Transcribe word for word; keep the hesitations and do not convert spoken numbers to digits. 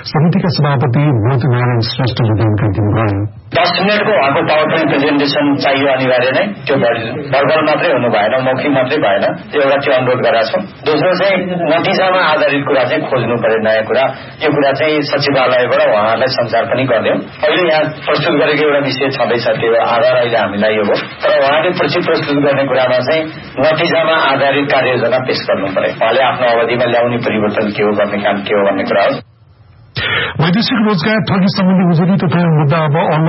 समितिका सभापति मोती नारायण श्रेष्ठले जानकारी दिनुभयो। दस मिनटको उहाँको पावर पोइन्ट प्रेजेन्टेसन चाहियो अनिवार्य नै, त्यो भर्बल मात्रै हुनु भएन, मौखिक मात्रै भएन, एउटा त्यो अनुरोध गरेका छौँ। दोस्रो चाहिँ नतिजामा आधारित कुरा चाहिँ खोज्नु पर्यो, नयाँ कुरा। यो कुरा चाहिँ सचिवालयबाट उहाँहरूलाई सञ्चार पनि गरिदिउँ। अहिले यहाँ प्रस्तुत गरेको एउटा विषय छँदैछ, त्यो आधार अहिले हामीलाई यो हो, तर उहाँले पछि प्रस्तुत गर्ने कुरामा चाहिँ नतिजामा आधारित कार्ययोजना पेश गर्नु पर्यो। उहाँले आफ्नो अवधिमा ल्याउने परिवर्तन के हो, गर्ने काम के हो भन्ने कुरा हो। वैदेशिक रोजगार ठगी सम्बन्धी उजुरी तथा मुद्दा अब